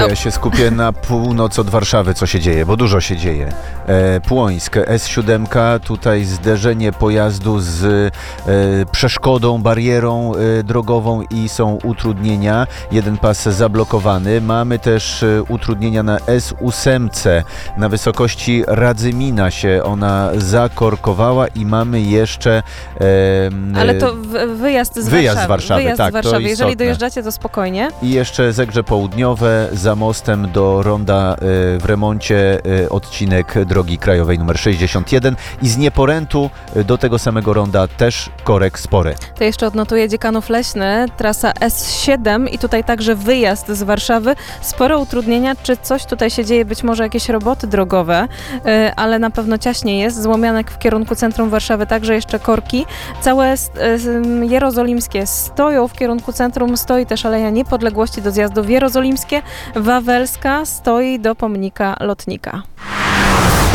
To ja się skupię na północ od Warszawy, co się dzieje, bo dużo się dzieje. Płońsk, S7, tutaj zderzenie pojazdu z przeszkodą, barierą drogową i są utrudnienia. Jeden pas zablokowany. Mamy też utrudnienia na S8 na wysokości Radzymina się ona zakorkowała i mamy jeszcze Ale to wyjazd z Warszawy. Tak, z Warszawy. to Jeżeli istotne. dojeżdżacie, to spokojnie. I jeszcze Zegrze Południowe za mostem do ronda w remoncie odcinek drogi krajowej nr 61 i z Nieporętu do tego samego ronda też korek spory. To jeszcze odnotuję Dziekanów Leśny, trasa S7 i tutaj także wyjazd z Warszawy. Sporo utrudnienia, czy coś tutaj się dzieje, być może jakieś roboty drogowe, ale na pewno ciaśnie jest. Złomianek w kierunku centrum Warszawy, także jeszcze korki. Całe jerozolimskie stoją w kierunku centrum, stoi też Aleja Niepodległości do zjazdów jerozolimskie. Wawelska stoi do pomnika lotnika.